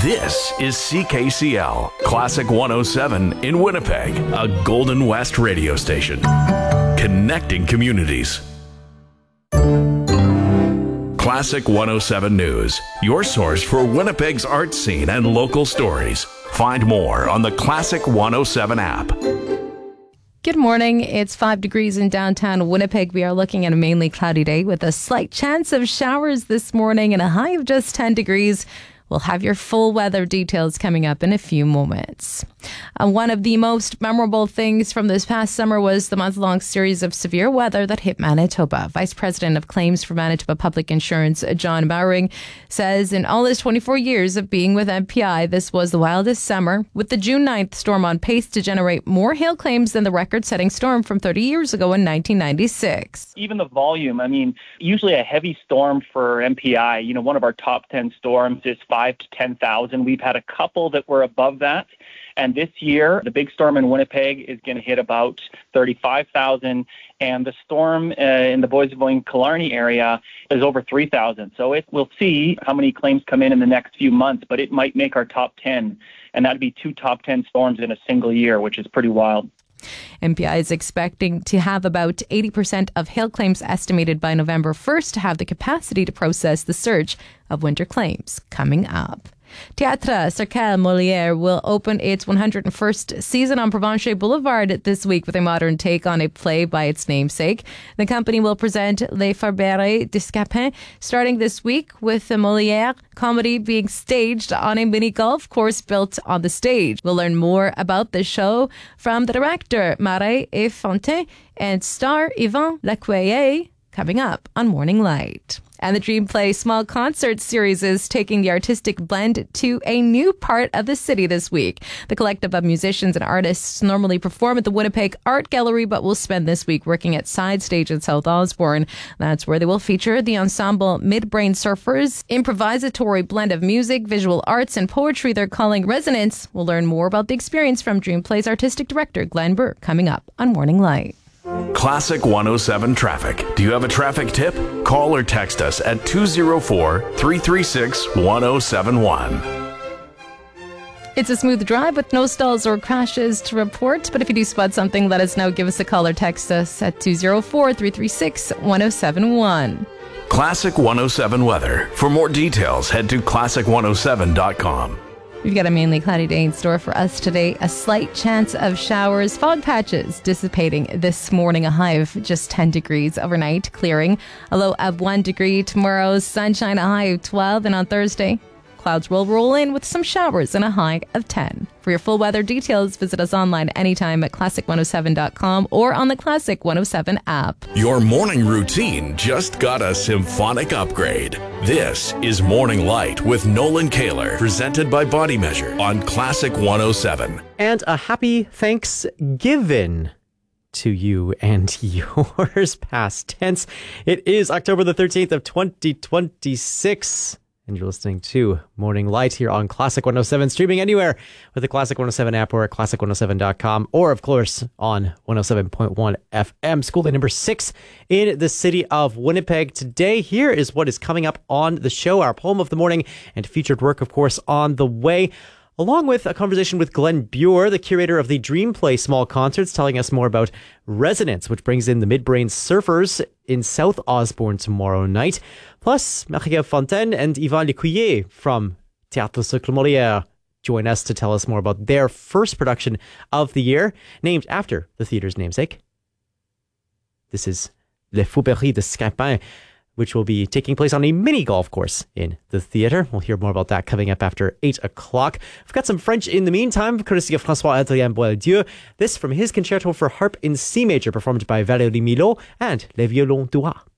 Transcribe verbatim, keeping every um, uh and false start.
This is C K C L, Classic one oh seven in Winnipeg, a Golden West radio station. Connecting communities. Classic one oh seven News, your source for Winnipeg's art scene and local stories. Find more on the Classic one oh seven app. Good morning. It's five degrees in downtown Winnipeg. We are looking at a mainly cloudy day with a slight chance of showers this morning and a high of just ten degrees. We'll have your full weather details coming up in a few moments. Uh, one of the most memorable things from this past summer was the month-long series of severe weather that hit Manitoba. Vice President of Claims for Manitoba Public Insurance, John Bowring, says in all his twenty-four years of being with M P I, this was the wildest summer, with the June ninth storm on pace to generate more hail claims than the record-setting storm from thirty years ago in nineteen ninety-six. Even the volume, I mean, usually a heavy storm for M P I, you know, one of our top ten storms is five to ten thousand. We've had a couple that were above that. And this year, the big storm in Winnipeg is going to hit about thirty-five thousand. And the storm uh, in the Boissevain-Killarney area is over three thousand. So it, we'll see how many claims come in in the next few months, but it might make our top ten. And that'd be two top ten storms in a single year, which is pretty wild. M P I is expecting to have about eighty percent of hail claims estimated by November first to have the capacity to process the surge of winter claims coming up. Théâtre Cercle Molière will open its one hundred first season on Provencher Boulevard this week with a modern take on a play by its namesake. The company will present Les Farberet de Scapin starting this week with the Molière comedy being staged on a mini golf course built on the stage. We'll learn more about the show from the director Marais et Fontaine and star Yvan Lacueille coming up on Morning Light. And the Dream Play Small Concert Series is taking the artistic blend to a new part of the city this week. The collective of musicians and artists normally perform at the Winnipeg Art Gallery, but will spend this week working at Side Stage in South Osborne. That's where they will feature the ensemble Midbrain Surfers, improvisatory blend of music, visual arts, and poetry they're calling Resonance. We'll learn more about the experience from Dream Play's artistic director, Glenn Burke, coming up on Morning Light. Classic one oh seven Traffic. Do you have a traffic tip? Call or text us at two oh four, three three six, one oh seven one. It's a smooth drive with no stalls or crashes to report, but if you do spot something, let us know. Give us a call or text us at two oh four, three three six, one oh seven one. Classic one oh seven weather. For more details, head to classic one oh seven dot com. We've got a mainly cloudy day in store for us today. A slight chance of showers, fog patches dissipating this morning. A high of just ten degrees overnight, clearing. A low of one degree tomorrow. Sunshine, a high of twelve. And on Thursday, clouds will roll in with some showers and a high of ten. For your full weather details, visit us online anytime at classic one oh seven dot com or on the Classic one oh seven app. Your morning routine just got a symphonic upgrade. This is Morning Light with Nolan Kaler, presented by Body Measure on Classic one oh seven. And a happy Thanksgiving to you and yours, past tense. It is October the thirteenth of twenty twenty-six. And you're listening to Morning Light here on Classic one oh seven, streaming anywhere with the Classic one oh seven app or at classic one oh seven dot com, or, of course, on one oh seven point one F M. School day number six in the city of Winnipeg. Today, here is what is coming up on the show, our poem of the morning and featured work, of course, on the way, along with a conversation with Glenn Burke, the curator of the Dream Play Small Concerts, telling us more about Resonance, which brings in the Midbrain Surfers in South Osborne tomorrow night. Plus, Marie Fontaine and Yvan Lacueille from Théâtre Cercle Molière join us to tell us more about their first production of the year, named after the theater's namesake. This is Les Farberet de Scapin, which will be taking place on a mini golf course in the theater. We'll hear more about that coming up after eight o'clock. We've got some French in the meantime, courtesy of François-Adrien Boieldieu. This from his concerto for harp in C major, performed by Valérie Milot and Les Violons Dois.